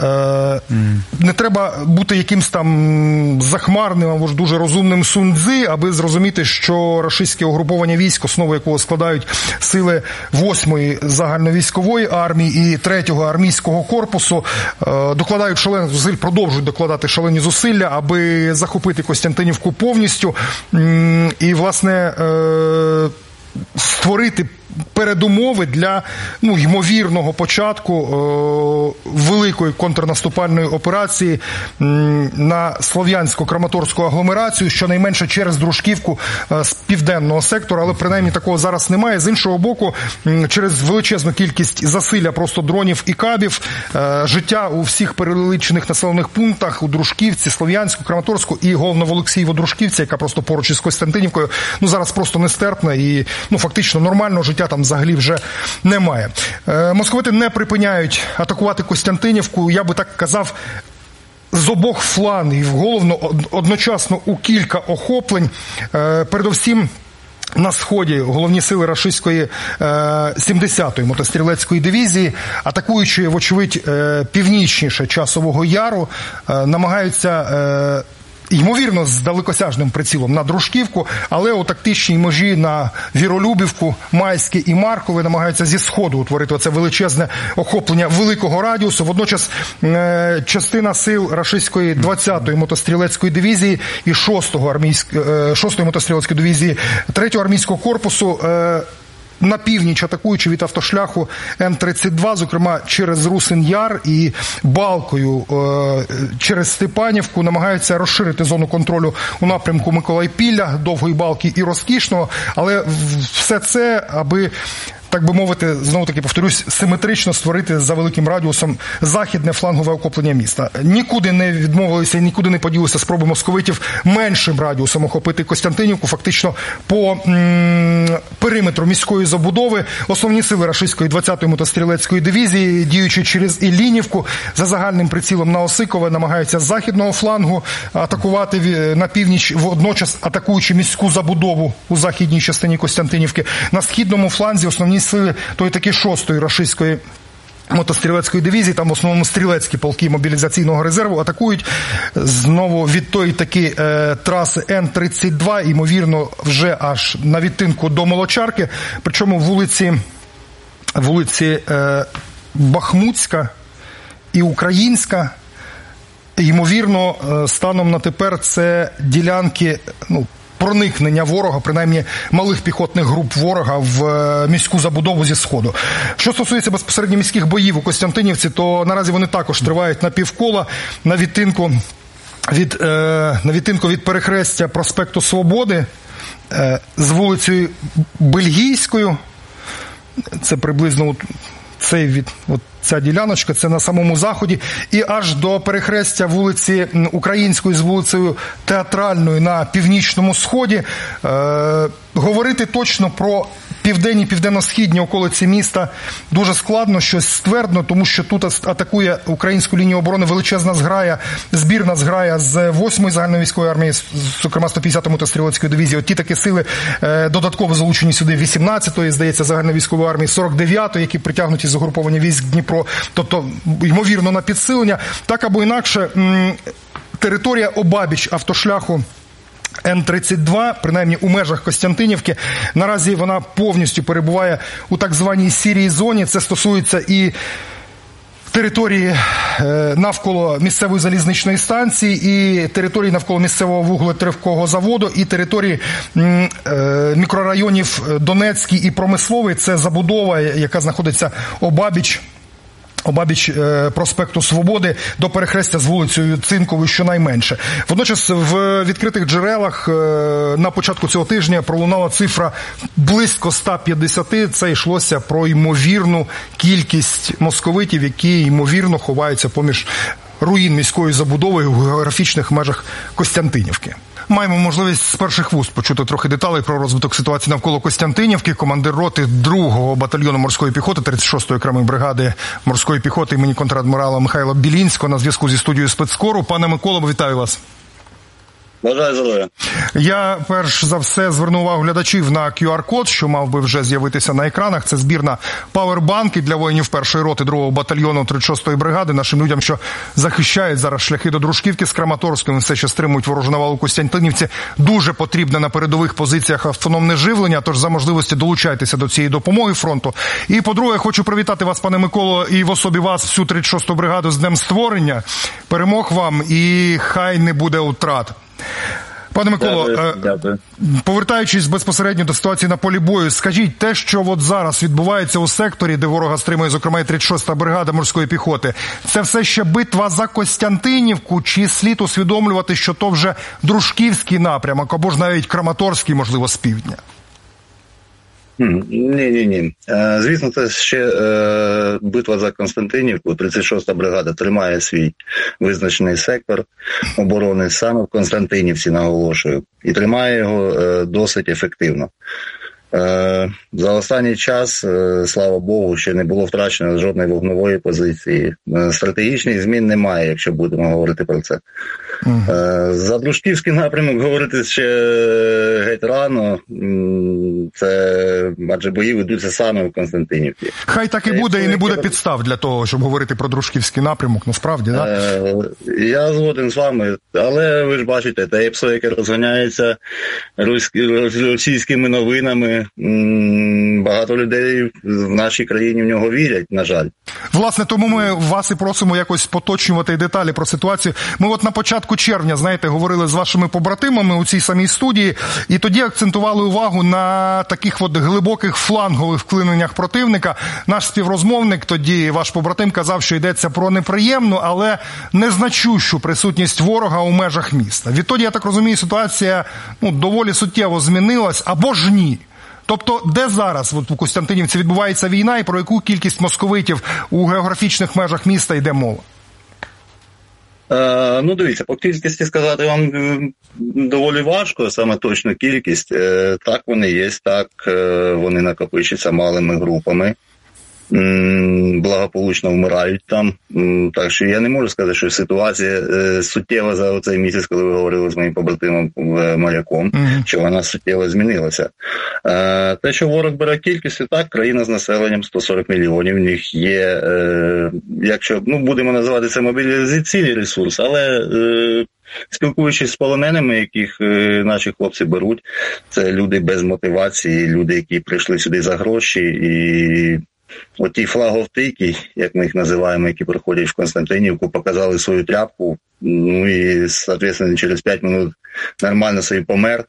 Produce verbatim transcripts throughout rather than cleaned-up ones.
Mm. Не треба бути якимсь там захмарним або ж дуже розумним Сунь-Цзи, аби зрозуміти, що рашистське угруповання військ, основу якого складають сили восьмої загальновійськової армії і третього армійського корпусу, докладають шалені зусиль, продовжують докладати шалені зусилля, аби захопити Костянтинівку повністю і, власне, створити передумови для, ну, ймовірного початку е, великої контрнаступальної операції м, на Слов'янсько-Краматорську агломерацію, щонайменше через Дружківку е, з південного сектора, але принаймні такого зараз немає. З іншого боку, м, через величезну кількість засилля просто дронів і кабів, е, життя у всіх перелічених населених пунктах, у Дружківці, Слов'янську, Краматорську і головно в Олексієво-Дружківці, яка просто поруч із Костянтинівкою, ну, зараз просто нестерпна і, ну, фактично нормального життя там взагалі вже немає. Е, московити не припиняють атакувати Костянтинівку, я би так казав, з обох флангів, головно одночасно у кілька охоплень. Е, передовсім на сході головні сили рашистської е, сімдесятої мотострілецької дивізії, атакуючи, вочевидь, е, північніше Часового Яру, е, намагаються е, ймовірно, з далекосяжним прицілом на Дружківку, але у тактичній межі на Віролюбівку, Майське і Маркове намагаються зі сходу утворити оце величезне охоплення великого радіусу. Водночас е, частина сил рашистської двадцятої мотострілецької дивізії і шостої армійської, шостої мотострілецької дивізії третього армійського корпусу е, на північ, атакуючи від автошляху Н тридцять два, зокрема через Русин-Яр і Балкою е, через Степанівку, намагаються розширити зону контролю у напрямку Миколайпілля, Довгої Балки і Розкішного, але все це, аби, так би мовити, знову-таки повторюсь, симетрично створити за великим радіусом західне флангове охоплення міста. Нікуди не відмовилися і нікуди не поділися спроби московитів меншим радіусом охопити Костянтинівку, фактично по м- периметру міської забудови. Основні сили рашистської двадцятої мотострілецької дивізії, діючи через Іллінівку, за загальним прицілом на Осикове, намагаються з західного флангу атакувати на північ, водночас атакуючи міську забудову у західній частині Костянтинівки. На східному фланзі основні сили тої таки шостої рашистської мотострілецької дивізії, там в основному стрілецькі полки мобілізаційного резерву, атакують знову від тої таки е, траси Н тридцять два, ймовірно, вже аж на відтинку до Молочарки, причому вулиці, вулиці е, Бахмутська і Українська, ймовірно, е, станом на тепер це ділянки, ну, проникнення ворога, принаймні малих піхотних груп ворога в міську забудову зі сходу. Що стосується безпосередньо міських боїв у Костянтинівці, то наразі вони також тривають на півкола, на відтинку від, е, на відтинку від перехрестя проспекту Свободи е, з вулицею Бельгійською. Це приблизно цей від, от ця діляночка, це на самому заході, і аж до перехрестя вулиці Української з вулицею Театральною на північному сході. Е, говорити точно про південні, південно-східні околиці міста дуже складно, щось ствердно, тому що тут атакує українську лінію оборони величезна зграя, збірна зграя з восьмої загальновійськової армії, зокрема сто п'ятдесятої мотострілецької дивізії. От ті такі сили е, додатково залучені сюди вісімнадцятої, здається, загальновійськової армії, сорок дев'ятої, які притягнуті з угруповання військ Дніпро, тобто, ймовірно, на підсилення. Так або інакше, м- територія обабіч автошляху Н тридцять два, принаймні у межах Костянтинівки, наразі вона повністю перебуває у так званій сірій зоні. Це стосується і території навколо місцевої залізничної станції, і території навколо місцевого вуглетривкого заводу, і території мікрорайонів Донецький і Промисловий. Це забудова, яка знаходиться обабіч обабіч е, проспекту Свободи до перехрестя з вулицею Цинковою щонайменше. Водночас в відкритих джерелах е, на початку цього тижня пролунала цифра близько ста п'ятдесяти. Це йшлося про ймовірну кількість московитів, які ймовірно ховаються поміж руїн міської забудови у географічних межах Костянтинівки. Маємо можливість з перших вуст почути трохи деталей про розвиток ситуації навколо Костянтинівки. Командир роти другого батальйону морської піхоти тридцять шостої окремої бригади морської піхоти імені контрадмірала Михайла Білінського на зв'язку зі студією спецкору. Пане Миколо, вітаю вас. Бажаю здоров'я. Я перш за все зверну увагу глядачів на ку ар-код, що мав би вже з'явитися на екранах. Це збірна павербанки для воїнів першої роти другого батальйону тридцять шостої бригади. Нашим людям, що захищають зараз шляхи до Дружківки з Краматорськом, все ще стримують ворожу навалу у Костянтинівці. Дуже потрібне на передових позиціях автономне живлення, тож за можливості долучайтеся до цієї допомоги фронту. І, по-друге, хочу привітати вас, пане Миколо, і в особі вас всю тридцять шосту бригаду з днем створення. Перемог вам і хай не буде утрат. Пане Миколо, дякую, дякую. повертаючись безпосередньо до ситуації на полі бою, скажіть, те, що от зараз відбувається у секторі, де ворога стримує, зокрема, і тридцять шоста бригада морської піхоти, це все ще битва за Костянтинівку, чи слід усвідомлювати, що то вже Дружківський напрямок, або ж навіть Краматорський, можливо, з півдня? Ні-ні-ні. Звісно, це ще е, битва за Константинівку. тридцять шоста бригада тримає свій визначений сектор оборони саме в Константинівці, наголошую. І тримає його е, досить ефективно. Е, за останній час, е, слава Богу, ще не було втрачено жодної вогневої позиції. Е, стратегічних змін немає, якщо будемо говорити про це. Uh-huh. Е, за Дружківський напрямок говорити ще геть рано. Це, адже бої ведуться саме в Константинівці. Хай так і буде, і не буде підстав для того, щоб говорити про Дружківський напрямок, насправді, так? Е, я згоден з вами, але ви ж бачите, те епсо, яке розганяється російськими новинами, багато людей в нашій країні в нього вірять, на жаль. Власне, тому ми вас і просимо якось поточнювати деталі про ситуацію. Ми от на початку червня, знаєте, говорили з вашими побратимами у цій самій студії, і тоді акцентували увагу на таких от глибоких флангових вклиненнях противника. Наш співрозмовник тоді, ваш побратим, казав, що йдеться про неприємну, але незначущу присутність ворога у межах міста. Відтоді, я так розумію, ситуація ну, доволі суттєво змінилась, або ж ні. Тобто, де зараз от, у Костянтинівці відбувається війна і про яку кількість московитів у географічних межах міста йде мова? Е, ну, дивіться, по кількості сказати вам доволі важко, саме точну кількість. Е, так вони є, так е, вони накопичуються малими групами. Благополучно вмирають там. Так що я не можу сказати, що ситуація е, суттєва за цей місяць, коли ви говорили з моїм побратимом Моряком, mm-hmm. що вона суттєво змінилася. Е, те, що ворог бере кількістю, так, країна з населенням сто сорок мільйонів, в них є, е, якщо, ну, будемо називати це мобілізаційний ресурс, але е, спілкуючись з полоненими, яких е, наші хлопці беруть, це люди без мотивації, люди, які прийшли сюди за гроші, і оті флаговтики, як ми їх називаємо, які приходять в Константинівку, показали свою тряпку, ну і, соответственно, через п'ять минут нормально собі помер.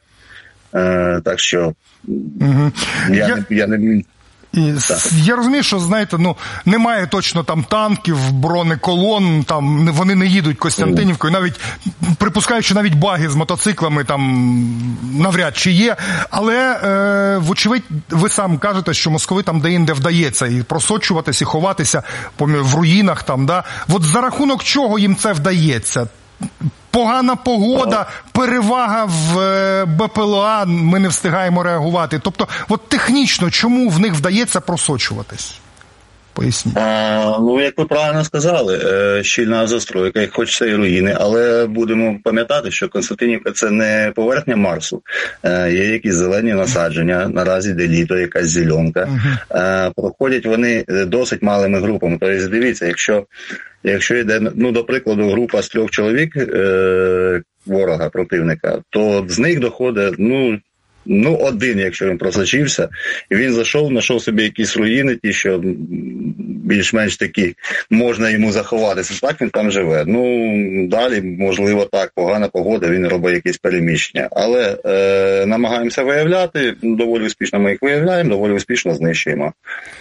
Е, так що угу. я, я... я не... І я розумію, що, знаєте, ну, немає точно там танків, бронеколон, там вони не їдуть Костянтинівкою, навіть, припускаю, що навіть баги з мотоциклами там навряд чи є, але, е, вочевидь, ви сам кажете, що московитам де-інде вдається і просочуватись, і ховатися в руїнах там, да? От за рахунок чого їм це вдається? Погана погода, перевага в Б П Л А, ми не встигаємо реагувати. Тобто, от технічно, чому в них вдається просочуватись? Поясніть. А, ну, як ви правильно сказали, щільна застройка, як хочеться і руїни, але будемо пам'ятати, що Константинівка – це не поверхня Марсу. Є якісь зелені насадження, наразі де літо, якась зеленка. Uh-huh. Проходять вони досить малими групами. Тобто, дивіться, якщо Якщо йде, ну, до прикладу, група з трьох чоловік е, ворога, противника, то з них доходить, ну, ну, один, якщо він просочився, і він зайшов, знайшов собі якісь руїни, ті, що більш-менш такі, можна йому заховатися, так він там живе. Ну, далі, можливо, так, погана погода, він робить якісь переміщення. Але е, намагаємося виявляти, доволі успішно ми їх виявляємо, доволі успішно знищуємо.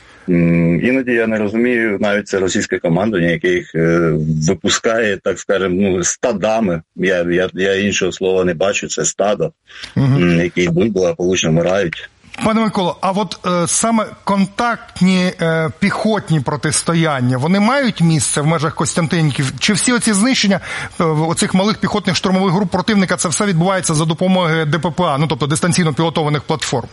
Іноді я не розумію навіть це російське командування, яке їх е, випускає, так скажемо, ну, стадами. Я, я, я іншого слова не бачу, це стадо, угу. які йдуть, благополучно вмирають. Пане Миколо, а от е, саме контактні е, піхотні протистояння, вони мають місце в межах Костянтинівки? Чи всі оці знищення е, оцих малих піхотних штурмових груп противника, це все відбувається за допомогою Д П П А, ну тобто дистанційно пілотованих платформ?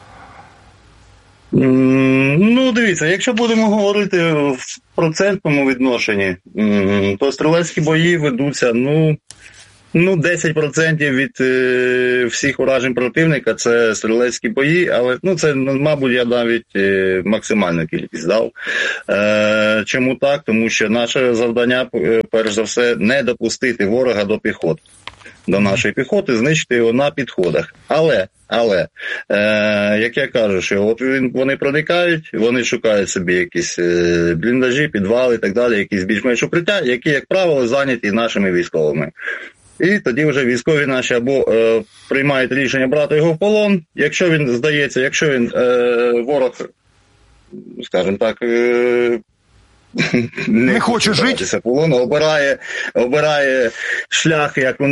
Ну, дивіться, якщо будемо говорити в процентному відношенні, то стрілецькі бої ведуться, ну, Ну, десять відсотків від е, всіх уражень противника – це стрілецькі бої, але, ну, це, мабуть, я навіть е, максимальну кількість дав. Е, чому так? Тому що наше завдання, е, перш за все, не допустити ворога до піхоти. До нашої піхоти, знищити його на підходах. Але, але, е, як я кажу, що от він, вони проникають, вони шукають собі якісь е, бліндажі, підвали і так далі, якісь більш-менш укриття, які, як правило, зайняті нашими військовими. І тоді вже військові наші або е, приймають рішення брати його в полон, якщо він здається, якщо він е, ворог, скажімо так, е, не, не хоче жити, полон, обирає, обирає шлях, як вони